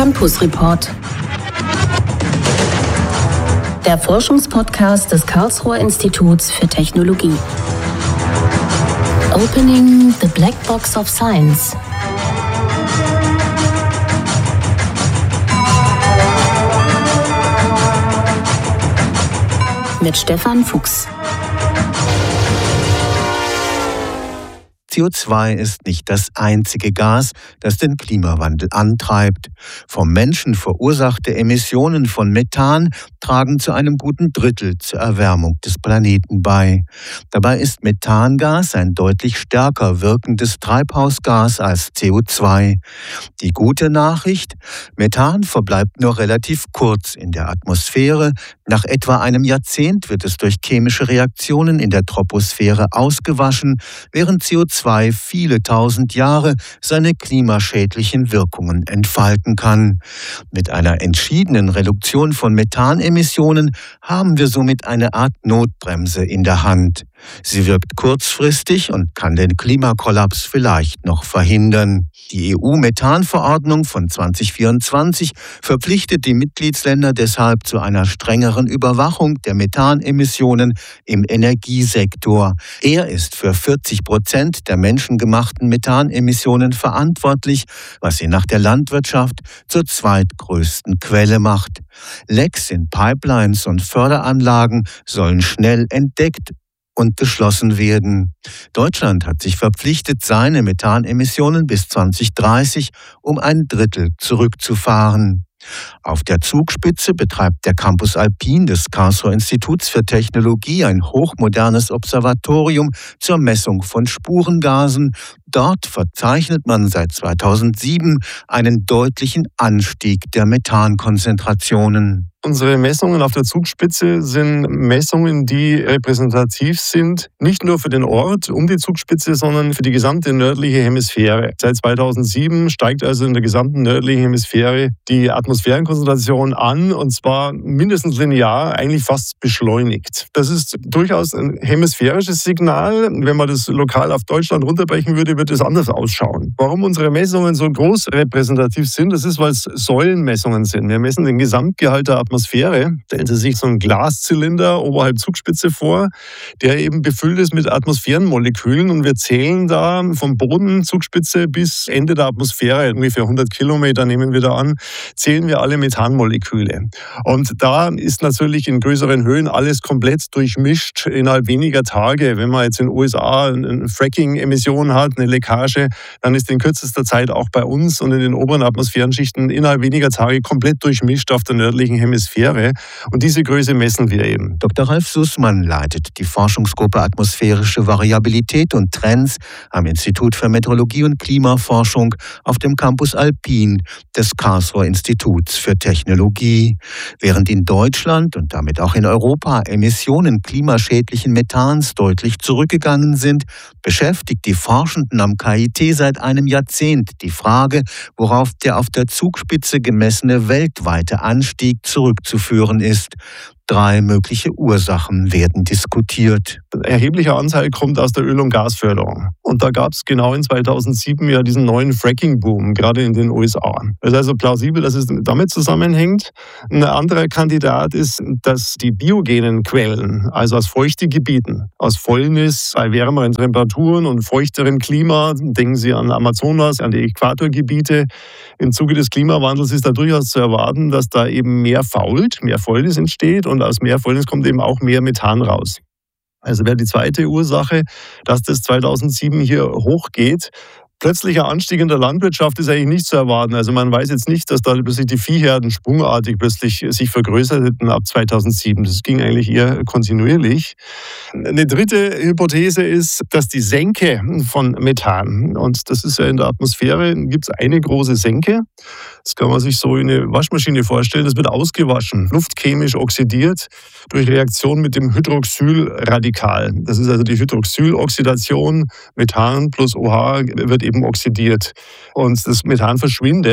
Campus Report. Der Forschungspodcast des Karlsruher Instituts für Technologie. Opening the Black Box of Science. Mit Stefan Fuchs. CO2 ist nicht das einzige Gas, das den Klimawandel antreibt. Vom Menschen verursachte Emissionen von Methan tragen zu einem guten Drittel zur Erwärmung des Planeten bei. Dabei ist Methangas ein deutlich stärker wirkendes Treibhausgas als CO2. Die gute Nachricht: Methan verbleibt nur relativ kurz in der Atmosphäre. Nach etwa einem Jahrzehnt wird es durch chemische Reaktionen in der Troposphäre ausgewaschen, während CO2 viele tausend Jahre seine klimaschädlichen Wirkungen entfalten kann. Mit einer entschiedenen Reduktion von Methanemissionen haben wir somit eine Art Notbremse in der Hand. Sie wirkt kurzfristig und kann den Klimakollaps vielleicht noch verhindern. Die EU-Methanverordnung von 2024 verpflichtet die Mitgliedsländer deshalb zu einer strengeren Überwachung der Methanemissionen im Energiesektor. Er ist für 40% der menschengemachten Methanemissionen verantwortlich, was sie nach der Landwirtschaft zur zweitgrößten Quelle macht. Lecks in Pipelines und Förderanlagen sollen schnell entdeckt und geschlossen werden. Deutschland hat sich verpflichtet, seine Methanemissionen bis 2030 um ein Drittel zurückzufahren. Auf der Zugspitze betreibt der Campus Alpin des Karlsruher Instituts für Technologie ein hochmodernes Observatorium zur Messung von Spurengasen. Dort verzeichnet man seit 2007 einen deutlichen Anstieg der Methankonzentrationen. Unsere Messungen auf der Zugspitze sind Messungen, die repräsentativ sind, nicht nur für den Ort um die Zugspitze, sondern für die gesamte nördliche Hemisphäre. Seit 2007 steigt also in der gesamten nördlichen Hemisphäre die Atmosphärenkonzentration an, und zwar mindestens linear, eigentlich fast beschleunigt. Das ist durchaus ein hemisphärisches Signal. Wenn man das lokal auf Deutschland runterbrechen würde, würde es anders ausschauen. Warum unsere Messungen so groß repräsentativ sind, das ist, weil es Säulenmessungen sind. Wir messen den Gesamtgehalt der Atmosphäre. Stellen Sie sich so einen Glaszylinder oberhalb Zugspitze vor, der eben befüllt ist mit Atmosphärenmolekülen, und wir zählen da vom Boden Zugspitze bis Ende der Atmosphäre, ungefähr 100 Kilometer nehmen wir da an, zählen wir alle Methanmoleküle. Und da ist natürlich in größeren Höhen alles komplett durchmischt innerhalb weniger Tage. Wenn man jetzt in den USA eine Fracking-Emission hat, eine Leckage, dann ist in kürzester Zeit auch bei uns und in den oberen Atmosphärenschichten innerhalb weniger Tage komplett durchmischt auf der nördlichen Hemisphäre. Und diese Größe messen wir eben. Dr. Ralf Sussmann leitet die Forschungsgruppe Atmosphärische Variabilität und Trends am Institut für Meteorologie und Klimaforschung auf dem Campus Alpin des Karlsruher Instituts für Technologie. Während in Deutschland und damit auch in Europa Emissionen klimaschädlichen Methans deutlich zurückgegangen sind, beschäftigt die Forschenden am KIT seit einem Jahrzehnt die Frage, worauf der auf der Zugspitze gemessene weltweite Anstieg zurückzuführen ist. 3 mögliche Ursachen werden diskutiert. Ein erheblicher Anteil kommt aus der Öl- und Gasförderung. Und da gab es genau in 2007 ja diesen neuen Fracking-Boom, gerade in den USA. Es ist also plausibel, dass es damit zusammenhängt. Ein anderer Kandidat ist, dass die biogenen Quellen, also aus feuchten Gebieten, aus Fäulnis, bei wärmeren Temperaturen und feuchterem Klima, denken Sie an Amazonas, an die Äquatorgebiete, im Zuge des Klimawandels ist da durchaus zu erwarten, dass da eben mehr Fäulnis entsteht, und aus mehr Fäulnis kommt eben auch mehr Methan raus. Also wäre die zweite Ursache, dass das 2007 hier hochgeht. Plötzlicher Anstieg in der Landwirtschaft ist eigentlich nicht zu erwarten. Also man weiß jetzt nicht, dass da plötzlich die Viehherden sprungartig plötzlich sich vergrößert hätten ab 2007. Das ging eigentlich eher kontinuierlich. Eine dritte Hypothese ist, dass die Senke von Methan, und das ist ja in der Atmosphäre, gibt es eine große Senke. Das kann man sich so in eine Waschmaschine vorstellen. Das wird ausgewaschen, luftchemisch oxidiert durch Reaktion mit dem Hydroxylradikal. Das ist also die Hydroxyloxidation. Methan plus OH wird eben oxidiert. Und das Methan verschwindet.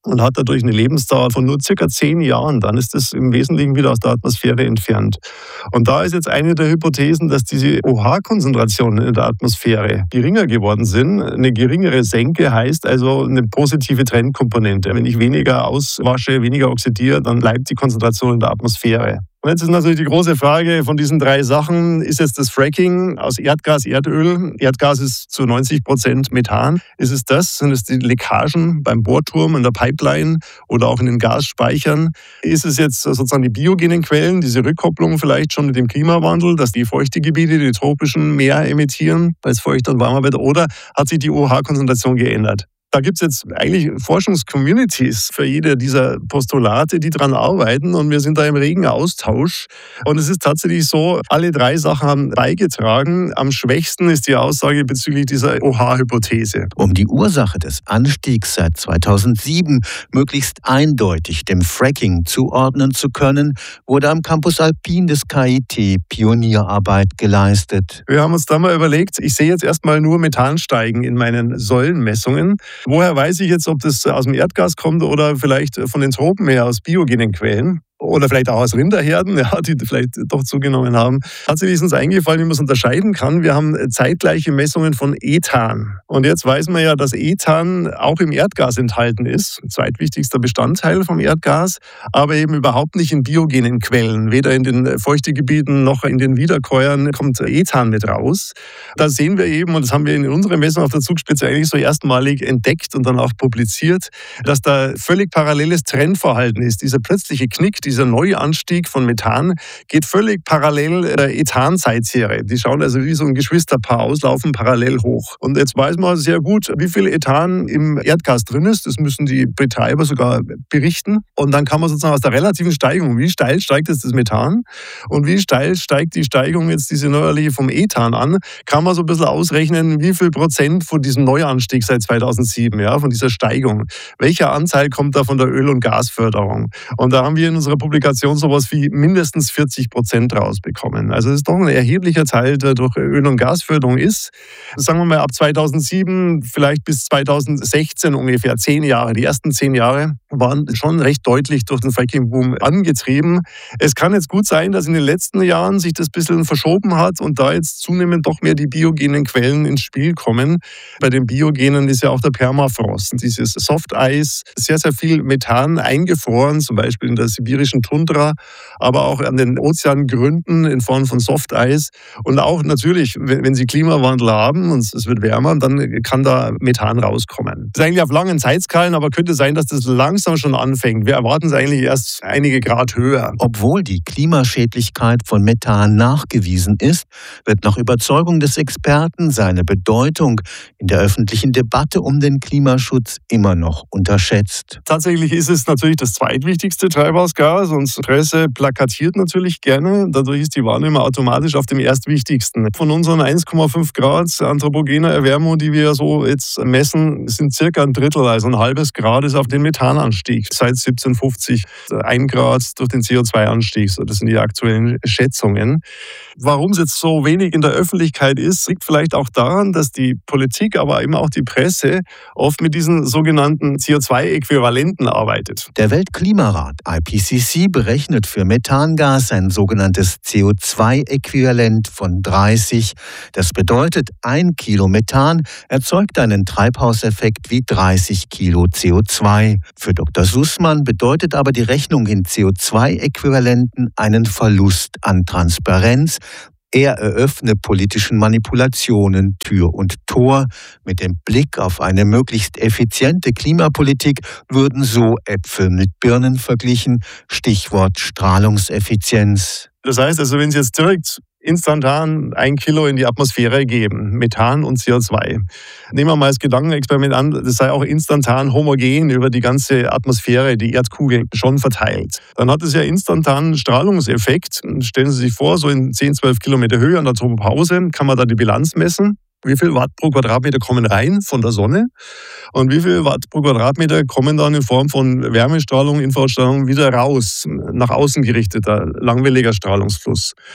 und hat dadurch eine Lebensdauer von nur circa 10 Jahren. Dann ist es im Wesentlichen wieder aus der Atmosphäre entfernt. Und da ist jetzt eine der Hypothesen, dass diese OH-Konzentrationen in der Atmosphäre geringer geworden sind. Eine geringere Senke heißt also eine positive Trendkomponente. Wenn ich weniger auswasche, weniger oxidiere, dann bleibt die Konzentration in der Atmosphäre. Und jetzt ist natürlich die große Frage von diesen 3 Sachen, ist jetzt das Fracking aus Erdgas, Erdöl, Erdgas ist zu 90% Methan, ist es das? Sind es die Leckagen beim Bohrturm, in der Pipeline oder auch in den Gasspeichern? Ist es jetzt sozusagen die biogenen Quellen, diese Rückkopplung vielleicht schon mit dem Klimawandel, dass die feuchten Gebiete, die tropischen mehr emittieren, weil es feuchter und warmer wird, oder hat sich die OH-Konzentration geändert? Da gibt es jetzt eigentlich Forschungscommunities für jede dieser Postulate, die daran arbeiten, und wir sind da im regen Austausch. Und es ist tatsächlich so, alle 3 Sachen haben beigetragen. Am schwächsten ist die Aussage bezüglich dieser OH-Hypothese. Um die Ursache des Anstiegs seit 2007 möglichst eindeutig dem Fracking zuordnen zu können, wurde am Campus Alpin des KIT Pionierarbeit geleistet. Wir haben uns da mal überlegt, ich sehe jetzt erstmal nur Methansteigen in meinen Säulenmessungen. Woher weiß ich jetzt, ob das aus dem Erdgas kommt oder vielleicht von den Tropen her aus biogenen Quellen? Oder vielleicht auch aus Rinderherden, ja, die vielleicht doch zugenommen haben. Tatsächlich ist uns eingefallen, wie man es unterscheiden kann. Wir haben zeitgleiche Messungen von Ethan. Und jetzt weiß man ja, dass Ethan auch im Erdgas enthalten ist, zweitwichtigster Bestandteil vom Erdgas, aber eben überhaupt nicht in biogenen Quellen. Weder in den Feuchtegebieten noch in den Wiederkäuern kommt Ethan mit raus. Da sehen wir eben, und das haben wir in unserer Messung auf der Zugspitze eigentlich so erstmalig entdeckt und dann auch publiziert, dass da völlig paralleles Trendverhalten ist. Dieser plötzliche Knick, dieser neue Anstieg von Methan geht völlig parallel der Ethan-Zeitserie. Die schauen also wie so ein Geschwisterpaar aus, laufen parallel hoch. Und jetzt weiß man sehr gut, wie viel Ethan im Erdgas drin ist. Das müssen die Betreiber sogar berichten. Und dann kann man sozusagen aus der relativen Steigung, wie steil steigt jetzt das Methan und wie steil steigt die Steigung jetzt diese neuerliche vom Ethan an, kann man so ein bisschen ausrechnen, wie viel Prozent von diesem Neuanstieg seit 2007, ja, von dieser Steigung, welcher Anteil kommt da von der Öl- und Gasförderung. Und da haben wir in unserer Publikation sowas wie mindestens 40% rausbekommen. Also es ist doch ein erheblicher Teil, der durch Öl- und Gasförderung ist. Sagen wir mal ab 2007, vielleicht bis 2016 ungefähr, 10 Jahre. Die ersten 10 Jahre waren schon recht deutlich durch den Fracking-Boom angetrieben. Es kann jetzt gut sein, dass in den letzten Jahren sich das ein bisschen verschoben hat und da jetzt zunehmend doch mehr die biogenen Quellen ins Spiel kommen. Bei den biogenen ist ja auch der Permafrost, dieses Softeis, sehr, sehr viel Methan eingefroren, zum Beispiel in der sibirischen Tundra, aber auch an den Ozeangründen in Form von Softeis. Und auch natürlich, wenn Sie Klimawandel haben und es wird wärmer, dann kann da Methan rauskommen. Das ist eigentlich auf langen Zeitskalen, aber könnte sein, dass das langsam schon anfängt. Wir erwarten es eigentlich erst einige Grad höher. Obwohl die Klimaschädlichkeit von Methan nachgewiesen ist, wird nach Überzeugung des Experten seine Bedeutung in der öffentlichen Debatte um den Klimaschutz immer noch unterschätzt. Tatsächlich ist es natürlich das zweitwichtigste Treibhausgas und die Presse plakatiert natürlich gerne. Dadurch ist die Wahrnehmung automatisch auf dem erstwichtigsten. Von unseren 1,5 Grad anthropogener Erwärmung, die wir so jetzt messen, sind circa ein Drittel, also ein halbes Grad ist auf den Methananstieg. Seit 1750 1 Grad durch den CO2-Anstieg. Das sind die aktuellen Schätzungen. Warum es jetzt so wenig in der Öffentlichkeit ist, liegt vielleicht auch daran, dass die Politik, aber eben auch die Presse oft mit diesen sogenannten CO2-Äquivalenten arbeitet. Der Weltklimarat IPCC berechnet für Methangas ein sogenanntes CO2-Äquivalent von 30. Das bedeutet, 1 Kilo Methan erzeugt einen Treibhauseffekt wie 30 Kilo CO2. Für Dr. Sussmann bedeutet aber die Rechnung in CO2-Äquivalenten einen Verlust an Transparenz. Er eröffne politischen Manipulationen Tür und Tor. Mit dem Blick auf eine möglichst effiziente Klimapolitik würden so Äpfel mit Birnen verglichen. Stichwort Strahlungseffizienz. Das heißt also, wenn Sie jetzt direkt instantan 1 Kilo in die Atmosphäre geben, Methan und CO2. Nehmen wir mal das Gedankenexperiment an, das sei auch instantan homogen über die ganze Atmosphäre, die Erdkugel schon verteilt. Dann hat es ja instantan einen Strahlungseffekt. Stellen Sie sich vor, so in 10, 12 Kilometer Höhe an der Tropopause kann man da die Bilanz messen. Wie viel Watt pro Quadratmeter kommen rein von der Sonne und wie viel Watt pro Quadratmeter kommen dann in Form von Wärmestrahlung, Infrarotstrahlung wieder raus, nach außen gerichteter, langwelliger Strahlungsfluss.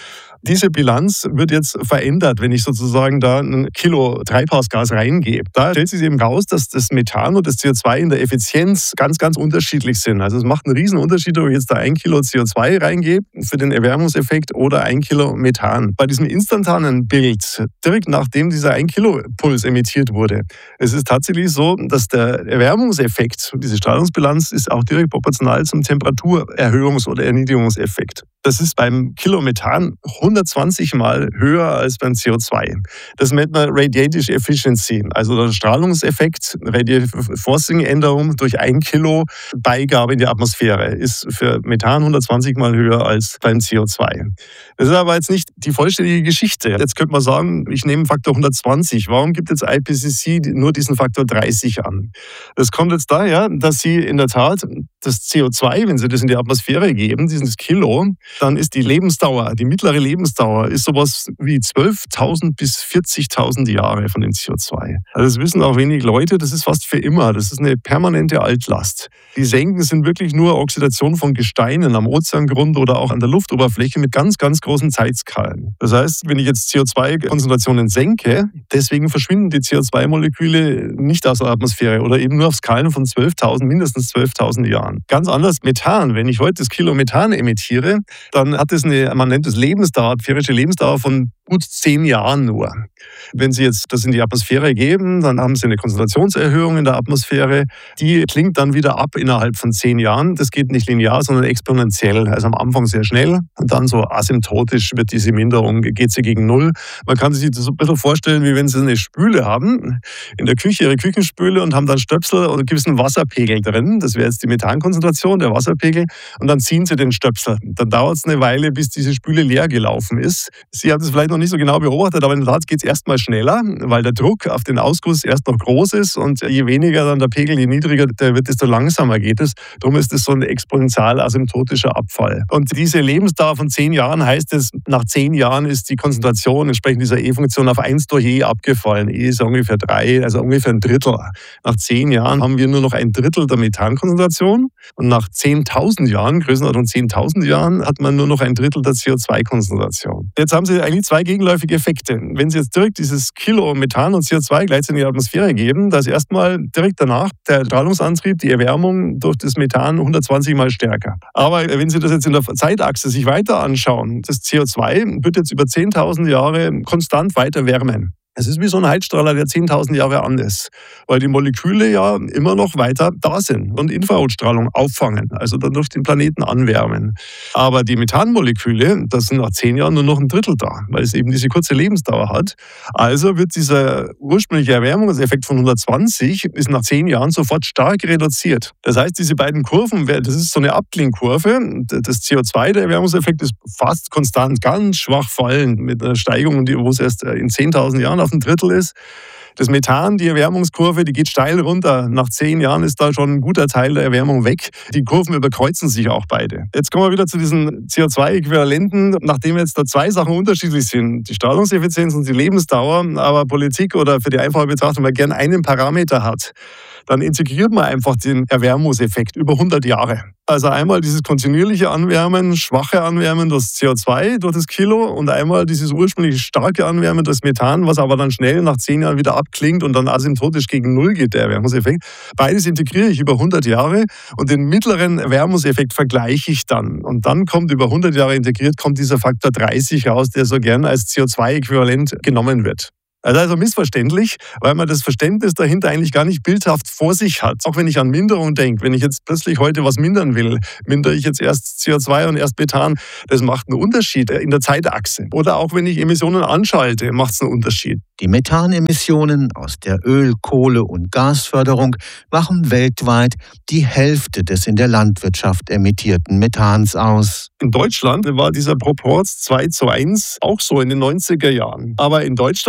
Diese Bilanz wird jetzt verändert, wenn ich sozusagen da ein Kilo Treibhausgas reingebe. Da stellt sich eben raus, dass das Methan und das CO2 in der Effizienz ganz, ganz unterschiedlich sind. Also es macht einen riesen Unterschied, ob ich jetzt da 1 Kilo CO2 reingebe für den Erwärmungseffekt oder 1 Kilo Methan. Bei diesem instantanen Bild, direkt nachdem dieser 1 Kilo Puls emittiert wurde, es ist tatsächlich so, dass der Erwärmungseffekt, diese Strahlungsbilanz, ist auch direkt proportional zum Temperaturerhöhungs- oder Erniedrigungseffekt. Das ist beim Kilo Methan 120 Mal höher als beim CO2. Das nennt man Radiative Efficiency, also der Strahlungseffekt, Radiative Forcing-Änderung durch 1 Kilo Beigabe in die Atmosphäre ist für Methan 120 Mal höher als beim CO2. Das ist aber jetzt nicht die vollständige Geschichte. Jetzt könnte man sagen, ich nehme Faktor 120. Warum gibt jetzt IPCC nur diesen Faktor 30 an? Das kommt jetzt daher, dass sie in der Tat das CO2, wenn sie das in die Atmosphäre geben, dieses Kilo, dann ist die Lebensdauer, die mittlere Lebensdauer, ist sowas wie 12.000 bis 40.000 Jahre von dem CO2. Also das wissen auch wenig Leute, das ist fast für immer. Das ist eine permanente Altlast. Die Senken sind wirklich nur Oxidation von Gesteinen am Ozeangrund oder auch an der Luftoberfläche mit ganz, ganz großen Zeitskalen. Das heißt, wenn ich jetzt CO2-Konzentrationen senke, deswegen verschwinden die CO2-Moleküle nicht aus der Atmosphäre oder eben nur auf Skalen von 12.000, mindestens 12.000 Jahren. Ganz anders Methan. Wenn ich heute das Kilo Methan emittiere, dann hat es man nennt es Lebensdauer, atmosphärische Lebensdauer von gut 10 Jahren nur. Wenn Sie jetzt das in die Atmosphäre geben, dann haben Sie eine Konzentrationserhöhung in der Atmosphäre. Die klingt dann wieder ab innerhalb von 10 Jahren. Das geht nicht linear, sondern exponentiell. Also am Anfang sehr schnell und dann so asymptotisch wird diese Minderung, geht sie gegen Null. Man kann sich das so ein bisschen vorstellen, wie wenn Sie eine Spüle haben, in der Küche, Ihre Küchenspüle, und haben dann Stöpsel oder gewissen Wasserpegel drin. Das wäre jetzt die Methankonzentration, der Wasserpegel. Und dann ziehen Sie den Stöpsel. Dann dauert es eine Weile, bis diese Spüle leer gelaufen ist. Sie haben das vielleicht noch nicht so genau beobachtet, aber in der Tat geht es erstmal schneller, weil der Druck auf den Ausguss erst noch groß ist und je weniger dann der Pegel, je niedriger der wird, desto langsamer geht es. Darum ist es so ein exponentiell asymptotischer Abfall. Und diese Lebensdauer von 10 Jahren heißt es, nach 10 Jahren ist die Konzentration entsprechend dieser E-Funktion auf 1 durch E abgefallen. E ist ungefähr 3, also ungefähr ein Drittel. Nach 10 Jahren haben wir nur noch ein Drittel der Methankonzentration und nach 10.000 Jahren, Größenordnung 10.000 Jahren, hat man nur noch ein Drittel der CO2-Konzentration. Jetzt haben Sie eigentlich zwei gegenläufige Effekte. Wenn Sie jetzt direkt dieses Kilo Methan und CO2 gleichzeitig in die Atmosphäre geben, da ist erstmal direkt danach der Strahlungsantrieb, die Erwärmung durch das Methan 120 Mal stärker. Aber wenn Sie das jetzt in der Zeitachse sich weiter anschauen, das CO2 wird jetzt über 10.000 Jahre konstant weiter wärmen. Es ist wie so ein Heizstrahler, der 10.000 Jahre an ist, weil die Moleküle ja immer noch weiter da sind und Infrarotstrahlung auffangen, also dann durch den Planeten anwärmen. Aber die Methanmoleküle, das sind nach 10 Jahren nur noch ein Drittel da, weil es eben diese kurze Lebensdauer hat. Also wird dieser ursprüngliche Erwärmungseffekt von 120 ist nach 10 Jahren sofort stark reduziert. Das heißt, diese beiden Kurven, das ist so eine Abklingkurve. Das CO2, der Erwärmungseffekt, ist fast konstant, ganz schwach fallend mit einer Steigung, wo es erst in 10.000 Jahren auf ein Drittel ist. Das Methan, die Erwärmungskurve, die geht steil runter. Nach 10 Jahren ist da schon ein guter Teil der Erwärmung weg. Die Kurven überkreuzen sich auch beide. Jetzt kommen wir wieder zu diesen CO2-Äquivalenten, nachdem jetzt da zwei Sachen unterschiedlich sind. Die Strahlungseffizienz und die Lebensdauer, aber Politik oder für die einfache Betrachtung, wenn man gerne einen Parameter hat, dann integriert man einfach den Erwärmungseffekt über 100 Jahre. Also einmal dieses kontinuierliche Anwärmen, schwache Anwärmen durch CO2, durch das Kilo und einmal dieses ursprünglich starke Anwärmen durch Methan, was aber dann schnell nach 10 Jahren wieder abklingt und dann asymptotisch gegen Null geht, der Erwärmungseffekt. Beides integriere ich über 100 Jahre und den mittleren Erwärmungseffekt vergleiche ich dann. Und dann kommt über 100 Jahre integriert, kommt dieser Faktor 30 raus, der so gern als CO2-Äquivalent genommen wird. Also missverständlich, weil man das Verständnis dahinter eigentlich gar nicht bildhaft vor sich hat. Auch wenn ich an Minderung denke, wenn ich jetzt plötzlich heute was mindern will, mindere ich jetzt erst CO2 und erst Methan. Das macht einen Unterschied in der Zeitachse. Oder auch wenn ich Emissionen anschalte, macht es einen Unterschied. Die Methanemissionen aus der Öl-, Kohle- und Gasförderung machen weltweit die Hälfte des in der Landwirtschaft emittierten Methans aus. In Deutschland war dieser Proporz 2:1 auch so in den 90er Jahren. Aber in Deutschland, anders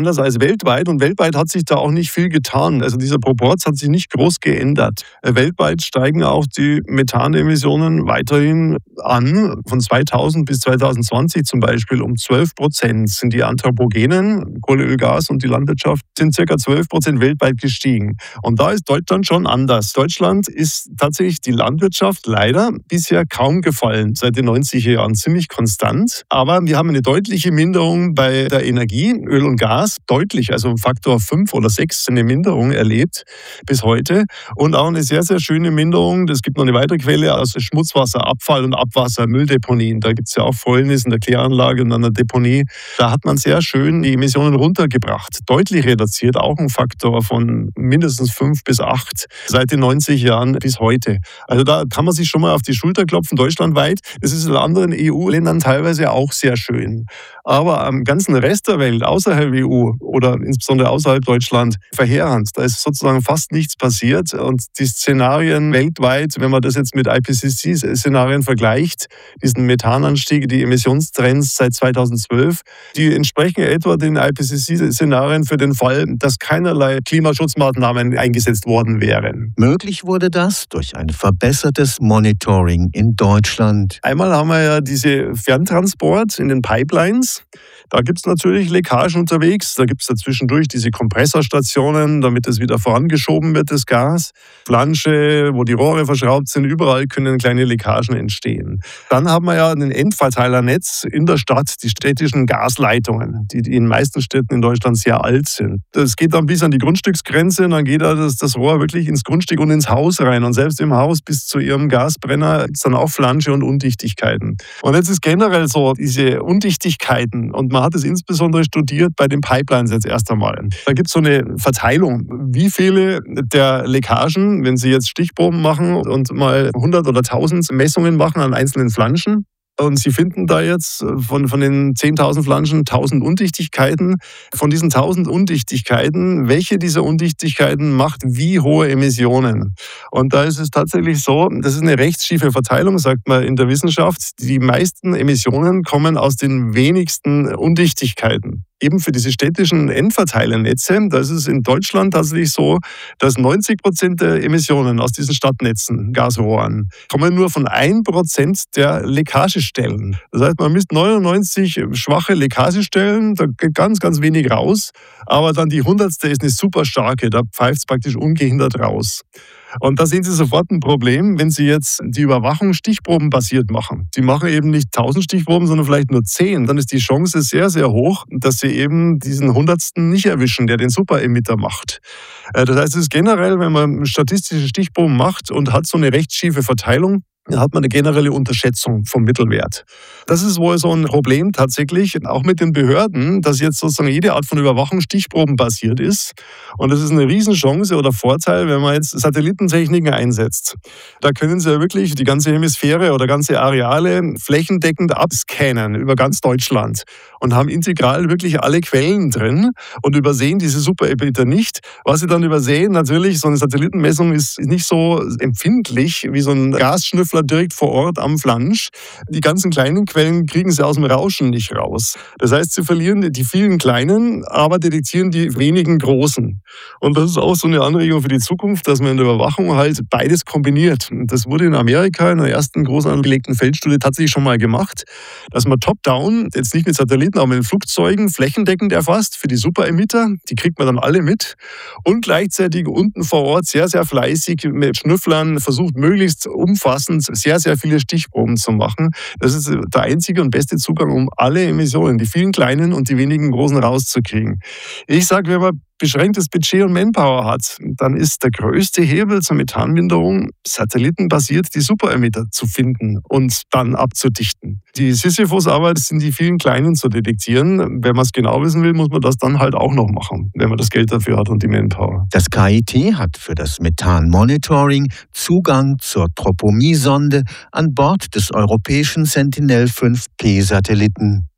anders als weltweit. Und weltweit hat sich da auch nicht viel getan. Also dieser Proporz hat sich nicht groß geändert. Weltweit steigen auch die Methanemissionen weiterhin an. Von 2000 bis 2020 zum Beispiel um 12% sind die Anthropogenen, Kohle, Öl, Gas und die Landwirtschaft, sind ca. 12% weltweit gestiegen. Und da ist Deutschland schon anders. Deutschland ist tatsächlich die Landwirtschaft leider bisher kaum gefallen. Seit den 90er Jahren ziemlich konstant. Aber wir haben eine deutliche Minderung bei der Energie, Öl und Gas. Deutlich, also Faktor 5 oder 6 eine Minderung erlebt bis heute. Und auch eine sehr, sehr schöne Minderung. Es gibt noch eine weitere Quelle aus Schmutzwasser, Abfall und Abwasser, Mülldeponien. Da gibt es ja auch Fäulnis in der Kläranlage und an der Deponie. Da hat man sehr schön die Emissionen runtergebracht. Deutlich reduziert, auch ein Faktor von mindestens 5 bis 8 seit den 90 Jahren bis heute. Also da kann man sich schon mal auf die Schulter klopfen, deutschlandweit. Das ist in anderen EU-Ländern teilweise auch sehr schön. Aber am ganzen Rest der Welt, außerhalb EU oder insbesondere außerhalb Deutschland, verheerend. Da ist sozusagen fast nichts passiert. Und die Szenarien weltweit, wenn man das jetzt mit IPCC-Szenarien vergleicht, diesen Methananstieg, die Emissionstrends seit 2012, die entsprechen etwa den IPCC-Szenarien für den Fall, dass keinerlei Klimaschutzmaßnahmen eingesetzt worden wären. Möglich wurde das durch ein verbessertes Monitoring in Deutschland. Einmal haben wir ja diese Ferntransport in den Pipelines. Da gibt es natürlich Leckagen unterwegs. Da gibt es dazwischendurch diese Kompressorstationen, damit es wieder vorangeschoben wird, das Gas. Flansche, wo die Rohre verschraubt sind, überall können kleine Leckagen entstehen. Dann haben wir ja ein Endverteilernetz in der Stadt, die städtischen Gasleitungen, die in den meisten Städten in Deutschland sehr alt sind. Das geht dann bis an die Grundstücksgrenze und dann geht das Rohr wirklich ins Grundstück und ins Haus rein. Und selbst im Haus bis zu ihrem Gasbrenner gibt es dann auch Flansche und Undichtigkeiten. Und jetzt ist generell so, diese Undichtigkeiten, und man hat es insbesondere studiert bei den Pipelines jetzt erst einmal. Da gibt es so eine Verteilung, wie viele der Leckagen, wenn Sie jetzt Stichproben machen und mal 100 oder 1000 Messungen machen an einzelnen Flanschen, und Sie finden da jetzt von den 10.000 Flanschen 1.000 Undichtigkeiten. Von diesen 1.000 Undichtigkeiten, welche dieser Undichtigkeiten macht wie hohe Emissionen? Und da ist es tatsächlich so, das ist eine rechtsschiefe Verteilung, sagt man in der Wissenschaft. Die meisten Emissionen kommen aus den wenigsten Undichtigkeiten. Eben für diese städtischen Endverteilernetze, da ist es in Deutschland tatsächlich so, dass 90% der Emissionen aus diesen Stadtnetzen, Gasrohren, kommen nur von 1% der Leckagestellen. Das heißt, man misst 99 schwache Leckagestellen, da geht ganz, ganz wenig raus, aber dann die 100. ist eine super starke, da pfeift es praktisch ungehindert raus. Und da sehen Sie sofort ein Problem, wenn Sie jetzt die Überwachung stichprobenbasiert machen. Sie machen eben nicht 1000 Stichproben, sondern vielleicht nur 10. Dann ist die Chance sehr, sehr hoch, dass Sie eben diesen 100. nicht erwischen, der den Superemitter macht. Das heißt, es ist generell, wenn man statistische Stichproben macht und hat so eine rechtsschiefe Verteilung, hat man eine generelle Unterschätzung vom Mittelwert. Das ist wohl so ein Problem tatsächlich, auch mit den Behörden, dass jetzt sozusagen jede Art von Überwachung stichprobenbasiert ist. Und das ist eine Riesenchance oder Vorteil, wenn man jetzt Satellitentechniken einsetzt. Da können Sie ja wirklich die ganze Hemisphäre oder ganze Areale flächendeckend abscannen über ganz Deutschland und haben integral wirklich alle Quellen drin und übersehen diese Superemitter nicht. Was Sie dann übersehen, natürlich, so eine Satellitenmessung ist nicht so empfindlich wie so ein Gasschnüffler direkt vor Ort am Flansch. Die ganzen kleinen Quellen kriegen Sie aus dem Rauschen nicht raus. Das heißt, Sie verlieren die vielen kleinen, aber detektieren die wenigen großen. Und das ist auch so eine Anregung für die Zukunft, dass man in der Überwachung halt beides kombiniert. Das wurde in Amerika in der ersten groß angelegten Feldstudie tatsächlich schon mal gemacht, dass man top-down, jetzt nicht mit Satelliten, aber mit Flugzeugen flächendeckend erfasst für die Superemitter. Die kriegt man dann alle mit. Und gleichzeitig unten vor Ort sehr, sehr fleißig mit Schnüfflern versucht, möglichst umfassend sehr, sehr viele Stichproben zu machen. Das ist der einzige und beste Zugang, um alle Emissionen, die vielen kleinen und die wenigen großen rauszukriegen. Ich sage, wenn man beschränktes Budget und Manpower hat, dann ist der größte Hebel zur Methanminderung, satellitenbasiert die Superemitter zu finden und dann abzudichten. Die Sisyphus-Arbeit sind die vielen Kleinen zu detektieren. Wenn man es genau wissen will, muss man das dann halt auch noch machen, wenn man das Geld dafür hat und die Manpower. Das KIT hat für das Methan-Monitoring Zugang zur Tropomie-Sonde an Bord des europäischen Sentinel-5P-Satelliten.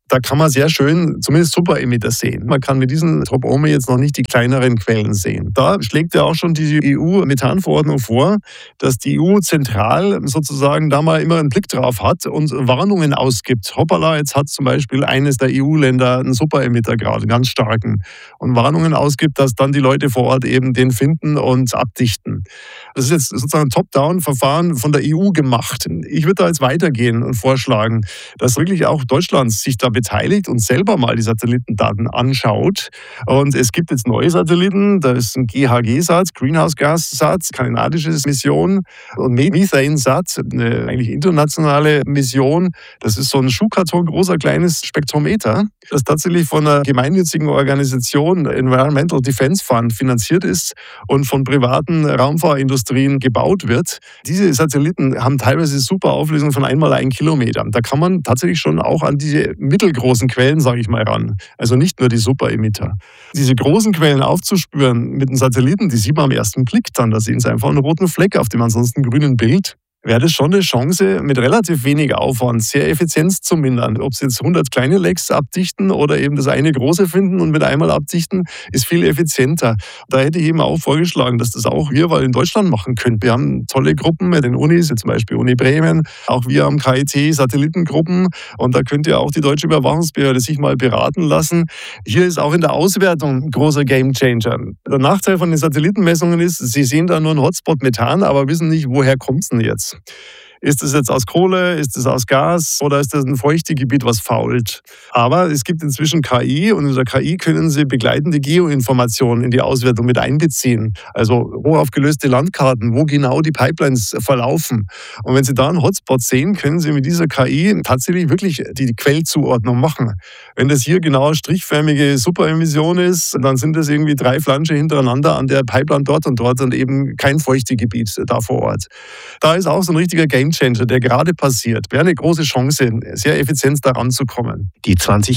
Da kann man sehr schön zumindest Superemitter sehen. Man kann mit diesen Top-Ohme jetzt noch nicht die kleineren Quellen sehen. Da schlägt ja auch schon die EU-Methanverordnung vor, dass die EU zentral sozusagen da mal immer einen Blick drauf hat und Warnungen ausgibt. Hoppala, jetzt hat zum Beispiel eines der EU-Länder einen Superemitter gerade, einen ganz starken, und Warnungen ausgibt, dass dann die Leute vor Ort eben den finden und abdichten. Das ist jetzt sozusagen ein Top-Down-Verfahren von der EU gemacht. Ich würde da jetzt weitergehen und vorschlagen, dass wirklich auch Deutschland sich da beteiligt und selber mal die Satellitendaten anschaut. Und es gibt jetzt neue Satelliten, da ist ein GHG-Sat, Greenhouse-Gas-Sat, kanadische Mission, und Methane-Sat, eine eigentlich internationale Mission. Das ist so ein Schuhkarton großer kleines Spektrometer, das tatsächlich von einer gemeinnützigen Organisation, Environmental Defense Fund, finanziert ist und von privaten Raumfahrindustrien gebaut wird. Diese Satelliten haben teilweise super Auflösung von 1x1 Kilometer. Da kann man tatsächlich schon auch an diese mittelgroßen Quellen, sage ich mal, ran. Also nicht nur die Superemitter. Diese großen Quellen aufzuspüren mit einem Satelliten, die sieht man am ersten Blick dann. Da sehen Sie einfach einen roten Fleck auf dem ansonsten grünen Bild. Wäre das schon eine Chance, mit relativ wenig Aufwand sehr Effizienz zu mindern. Ob Sie jetzt 100 kleine Lecks abdichten oder eben das eine große finden und mit einmal abdichten, ist viel effizienter. Da hätte ich eben auch vorgeschlagen, dass das auch wir in Deutschland machen können. Wir haben tolle Gruppen mit den Unis, zum Beispiel Uni Bremen, auch wir am KIT Satellitengruppen, und da könnte ja auch die Deutsche Überwachungsbehörde sich mal beraten lassen. Hier ist auch in der Auswertung ein großer Gamechanger. Der Nachteil von den Satellitenmessungen ist, Sie sehen da nur einen Hotspot Methan, aber wissen nicht, woher kommt es denn jetzt? Ist es jetzt aus Kohle, ist es aus Gas oder ist das ein Feuchtegebiet, was fault? Aber es gibt inzwischen KI, und in der KI können Sie begleitende Geoinformationen in die Auswertung mit einbeziehen. Also hochaufgelöste Landkarten, wo genau die Pipelines verlaufen. Und wenn Sie da einen Hotspot sehen, können Sie mit dieser KI tatsächlich wirklich die Quellzuordnung machen. Wenn das hier genau strichförmige Superemission ist, dann sind das irgendwie 3 Flansche hintereinander an der Pipeline dort und eben kein Feuchtegebiet da vor Ort. Da ist auch so ein richtiger Gamechanger, der gerade passiert. Wäre eine große Chance, sehr effizient daran zu kommen. Die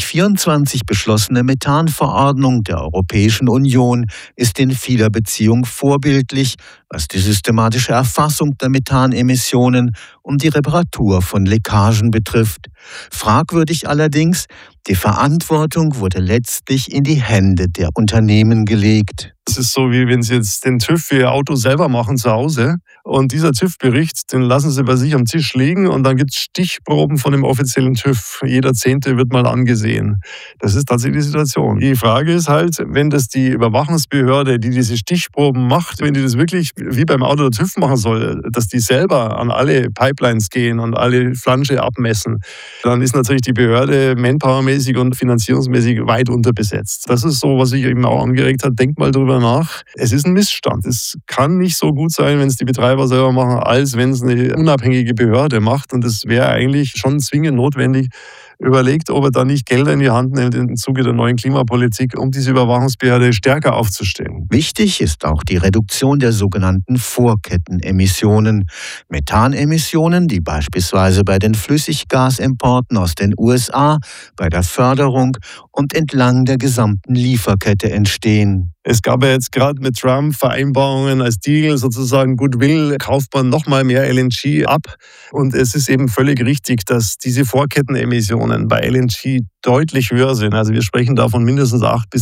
2024 beschlossene Methanverordnung der Europäischen Union ist in vieler Beziehung vorbildlich, was die systematische Erfassung der Methanemissionen und die Reparatur von Leckagen betrifft. Fragwürdig allerdings, die Verantwortung wurde letztlich in die Hände der Unternehmen gelegt. Es ist so, wie wenn Sie jetzt den TÜV für Ihr Auto selber machen zu Hause, und dieser TÜV-Bericht, den lassen Sie bei sich am Tisch liegen, und dann gibt es Stichproben von dem offiziellen TÜV. Jeder 10. wird mal angesehen. Das ist tatsächlich die Situation. Die Frage ist halt, wenn das die Überwachungsbehörde, die diese Stichproben macht, wenn die das wirklich wie beim Auto der TÜV machen soll, dass die selber an alle Pipelines gehen und alle Flansche abmessen, dann ist natürlich die Behörde manpowermäßig und finanzierungsmäßig weit unterbesetzt. Das ist so, was sich eben auch angeregt hat. Denkt mal drüber nach. Es ist ein Missstand. Es kann nicht so gut sein, wenn es die Betreiber selber machen, als wenn es eine unabhängige Behörde macht. Und es wäre eigentlich schon zwingend notwendig, überlegt, ob er da nicht Gelder in die Hand nimmt im Zuge der neuen Klimapolitik, um diese Überwachungsbehörde stärker aufzustellen. Wichtig ist auch die Reduktion der sogenannten Vorkettenemissionen. Methanemissionen, die beispielsweise bei den Flüssiggasimporten aus den USA, bei der Förderung und entlang der gesamten Lieferkette entstehen. Es gab ja jetzt gerade mit Trump Vereinbarungen als Deal, sozusagen Goodwill, kauft man nochmal mehr LNG ab. Und es ist eben völlig richtig, dass diese Vorkettenemissionen bei LNG deutlich höher sind. Also wir sprechen da von mindestens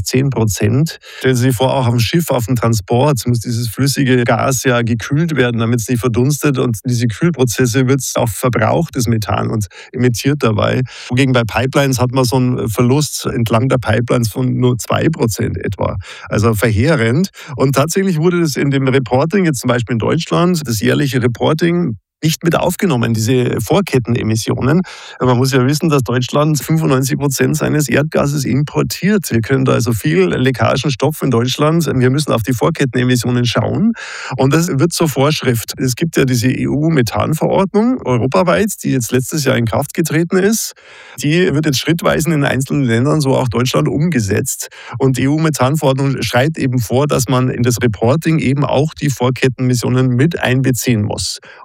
8-10%. Stellen Sie sich vor, auch auf dem Schiff, auf dem Transport muss dieses flüssige Gas ja gekühlt werden, damit es nicht verdunstet. Und diese Kühlprozesse wird es auch verbraucht, das Methan, und emittiert dabei. Wogegen bei Pipelines hat man so einen Verlust entlang der Pipelines von nur 2% etwa. Also verheerend. Und tatsächlich wurde das in dem Reporting, jetzt zum Beispiel in Deutschland, das jährliche Reporting, nicht mit aufgenommen, diese Vorkettenemissionen. Man muss ja wissen, dass Deutschland 95% seines Erdgases importiert. Wir können da also viel Leckagenstoff in Deutschland. Wir müssen auf die Vorkettenemissionen schauen. Und das wird zur Vorschrift. Es gibt ja diese EU-Methanverordnung europaweit, die jetzt letztes Jahr in Kraft getreten ist. Die wird jetzt schrittweise in einzelnen Ländern, so auch Deutschland, umgesetzt. Und die EU-Methanverordnung schreibt eben vor, dass man in das Reporting eben auch die Vorkettenemissionen mit einbeziehen muss. Die EU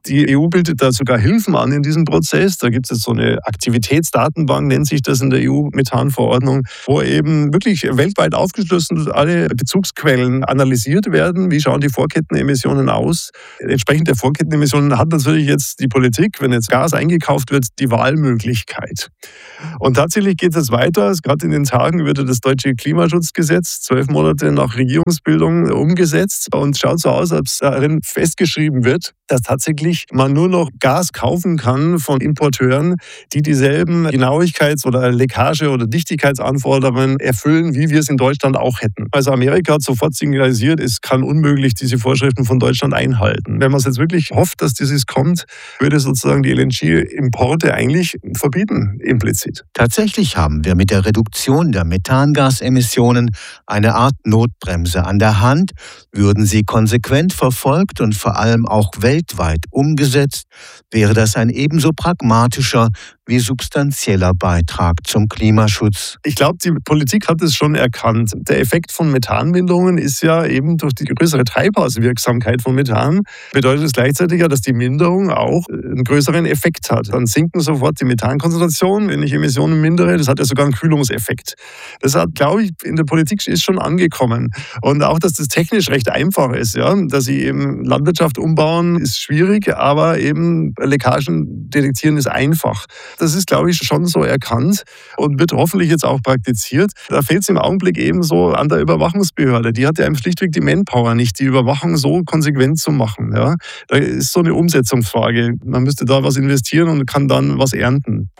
bietet da sogar Hilfen an in diesem Prozess. Da gibt es jetzt so eine Aktivitätsdatenbank, nennt sich das in der EU-Methanverordnung, wo eben wirklich weltweit aufgeschlüsselt alle Bezugsquellen analysiert werden. Wie schauen die Vorkettenemissionen aus? Entsprechend der Vorkettenemissionen hat natürlich jetzt die Politik, wenn jetzt Gas eingekauft wird, die Wahlmöglichkeit. Und tatsächlich geht es weiter. Gerade in den Tagen wird das deutsche Klimaschutzgesetz 12 Monate nach Regierungsbildung umgesetzt und schaut so aus, als darin festgeschrieben wird, dass tatsächlich man nur noch Gas kaufen kann von Importeuren, die dieselben Genauigkeits- oder Leckage- oder Dichtigkeitsanforderungen erfüllen, wie wir es in Deutschland auch hätten. Also Amerika hat sofort signalisiert, es kann unmöglich diese Vorschriften von Deutschland einhalten. Wenn man es jetzt wirklich hofft, dass dieses kommt, würde sozusagen die LNG-Importe eigentlich verbieten, implizit. Tatsächlich haben wir mit der Reduktion der Methangasemissionen eine Art Notbremse an der Hand. Würden sie konsequent verfolgt und vor allem auch weltweit umgesetzt, wäre das ein ebenso pragmatischer wie substanzieller Beitrag zum Klimaschutz. Ich glaube, die Politik hat es schon erkannt. Der Effekt von Methanminderungen ist ja eben durch die größere Treibhauswirksamkeit von Methan, bedeutet es gleichzeitig ja, dass die Minderung auch einen größeren Effekt hat. Dann sinken sofort die Methankonzentrationen, wenn ich Emissionen mindere. Das hat ja sogar einen Kühlungseffekt. Das hat, glaube ich, in der Politik ist schon angekommen. Und auch, dass das technisch recht einfach ist. Ja? Dass sie eben Landwirtschaft umbauen, ist schwierig, aber eben Leckagen detektieren ist einfach. Das ist, glaube ich, schon so erkannt und wird hoffentlich jetzt auch praktiziert. Da fehlt es im Augenblick eben so an der Überwachungsbehörde. Die hat ja schlichtweg die Manpower nicht, die Überwachung so konsequent zu machen. Ja? Da ist so eine Umsetzungsfrage. Man müsste da was investieren und kann dann was ernten.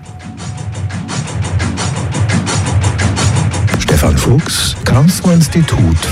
Stefan Fuchs, Karlsruher Institut